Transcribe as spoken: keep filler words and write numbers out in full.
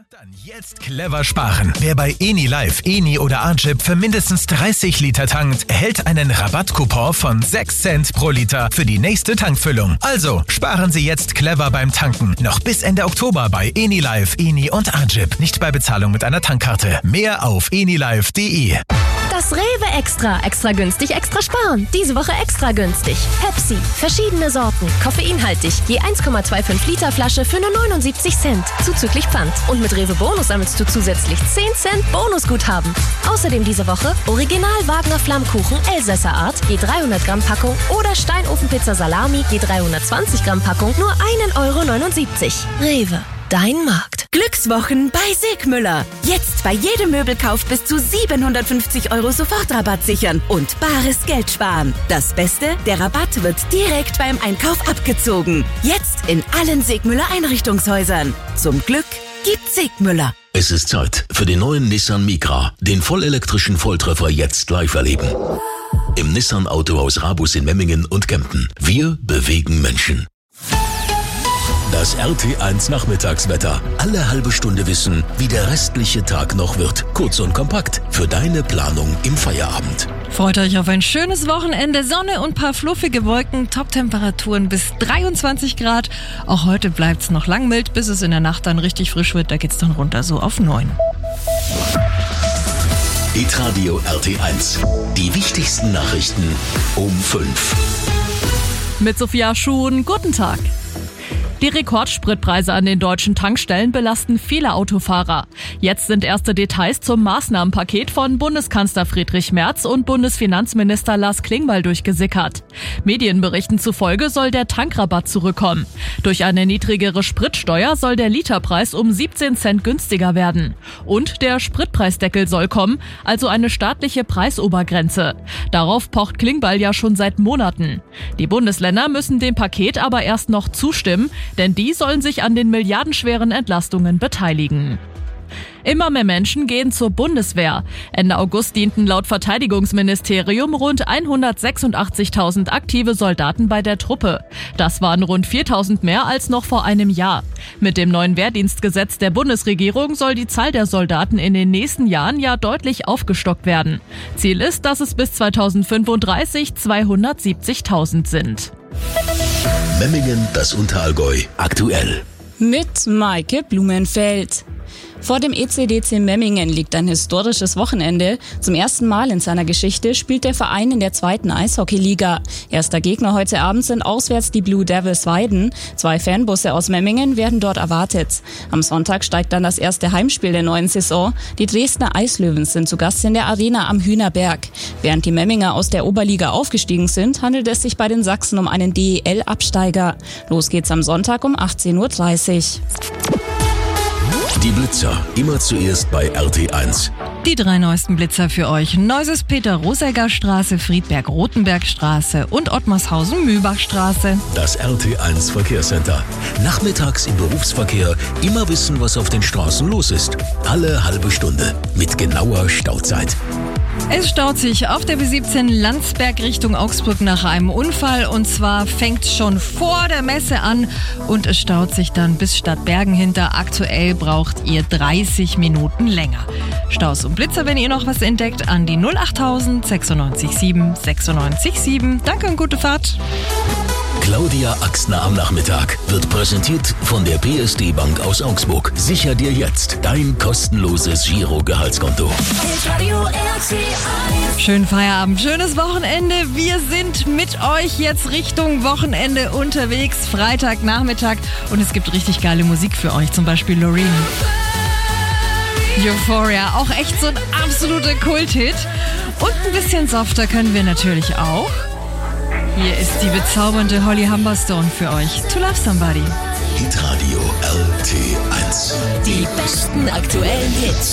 Dann jetzt clever sparen. Wer bei Enilive, Eni oder Agip für mindestens dreißig Liter tankt, erhält einen Rabattcoupon von sechs Cent pro Liter für die nächste Tankfüllung. Also sparen Sie jetzt clever beim Tanken. Noch bis Ende Oktober bei Enilive, Eni und Agip. Nicht bei Bezahlung mit einer Tankkarte. Mehr auf enilive punkt de. Das Rewe Extra. Extra günstig, extra sparen. Diese Woche extra günstig. Pepsi. Verschiedene Sorten. Koffeinhaltig. Je eins Komma fünfundzwanzig Liter Flasche für nur neunundsiebzig Cent. Zuzüglich Pfand. Und mit Rewe Bonus sammelst du zusätzlich zehn Cent Bonusguthaben. Außerdem diese Woche Original Wagner Flammkuchen Elsässer Art. Je dreihundert Gramm Packung. Oder Steinofenpizza Salami. Je dreihundertzwanzig Gramm Packung. Nur ein Euro neunundsiebzig. Rewe. Dein Markt. Glückswochen bei Segmüller. Jetzt bei jedem Möbelkauf bis zu siebenhundertfünfzig Euro Sofortrabatt sichern und bares Geld sparen. Das Beste, der Rabatt wird direkt beim Einkauf abgezogen. Jetzt in allen Segmüller Einrichtungshäusern. Zum Glück gibt Segmüller. Es ist Zeit für den neuen Nissan Micra, den vollelektrischen Volltreffer jetzt live erleben. Im Nissan Autohaus Rabus in Memmingen und Kempten. Wir bewegen Menschen. Das R T eins Nachmittagswetter. Alle halbe Stunde wissen, wie der restliche Tag noch wird. Kurz und kompakt für deine Planung im Feierabend. Freut euch auf ein schönes Wochenende. Sonne und paar fluffige Wolken. Top-Temperaturen bis dreiundzwanzig Grad. Auch heute bleibt's noch lang mild, bis es in der Nacht dann richtig frisch wird. Da geht's dann runter so auf neun. Hitradio R T eins. Die wichtigsten Nachrichten um fünf. Mit Sophia Schuhn. Guten Tag. Die Rekordspritpreise an den deutschen Tankstellen belasten viele Autofahrer. Jetzt sind erste Details zum Maßnahmenpaket von Bundeskanzler Friedrich Merz und Bundesfinanzminister Lars Klingbeil durchgesickert. Medienberichten zufolge soll der Tankrabatt zurückkommen. Durch eine niedrigere Spritsteuer soll der Literpreis um siebzehn Cent günstiger werden. Und der Spritpreisdeckel soll kommen, also eine staatliche Preisobergrenze. Darauf pocht Klingbeil ja schon seit Monaten. Die Bundesländer müssen dem Paket aber erst noch zustimmen, denn die sollen sich an den milliardenschweren Entlastungen beteiligen. Immer mehr Menschen gehen zur Bundeswehr. Ende August dienten laut Verteidigungsministerium rund hundertsechsundachtzigtausend aktive Soldaten bei der Truppe. Das waren rund viertausend mehr als noch vor einem Jahr. Mit dem neuen Wehrdienstgesetz der Bundesregierung soll die Zahl der Soldaten in den nächsten Jahren ja deutlich aufgestockt werden. Ziel ist, dass es bis zweitausendfünfunddreißig zweihundertsiebzigtausend sind. Memmingen, das Unterallgäu, aktuell. Mit Maike Blumenfeld. Vor dem E C D C Memmingen liegt ein historisches Wochenende. Zum ersten Mal in seiner Geschichte spielt der Verein in der zweiten Eishockeyliga. Erster Gegner heute Abend sind auswärts die Blue Devils Weiden. Zwei Fanbusse aus Memmingen werden dort erwartet. Am Sonntag steigt dann das erste Heimspiel der neuen Saison. Die Dresdner Eislöwen sind zu Gast in der Arena am Hühnerberg. Während die Memminger aus der Oberliga aufgestiegen sind, handelt es sich bei den Sachsen um einen D E L-Absteiger. Los geht's am Sonntag um achtzehn Uhr dreißig. Die Blitzer, immer zuerst bei R T eins. Die drei neuesten Blitzer für euch. Neuses Peter-Rosegger Straße, Friedberg-Rotenberg-Straße und Ottmarshausen-Mühlbach-Straße. Das R T eins Verkehrscenter. Nachmittags im Berufsverkehr immer wissen, was auf den Straßen los ist. Alle halbe Stunde mit genauer Stauzeit. Es staut sich auf der B siebzehn Landsberg Richtung Augsburg nach einem Unfall. Und zwar fängt schon vor der Messe an und es staut sich dann bis Stadtbergen hinter. Aktuell braucht ihr dreißig Minuten länger. Staus und Blitzer, wenn ihr noch was entdeckt, an die null achttausend sechsundneunzig sieben sechsundneunzig sieben. Danke und gute Fahrt. Claudia Axner am Nachmittag wird präsentiert von der P S D Bank aus Augsburg. Sicher dir jetzt dein kostenloses Giro-Gehaltskonto. Schönen Feierabend, schönes Wochenende. Wir sind mit euch jetzt Richtung Wochenende unterwegs, Freitagnachmittag. Und es gibt richtig geile Musik für euch, zum Beispiel Loreen. Euphoria, auch echt so ein absoluter Kulthit. Und ein bisschen softer können wir natürlich auch. Hier ist die bezaubernde Holly Humberstone für euch. To Love Somebody. Hitradio R T eins. Die besten aktuellen Hits.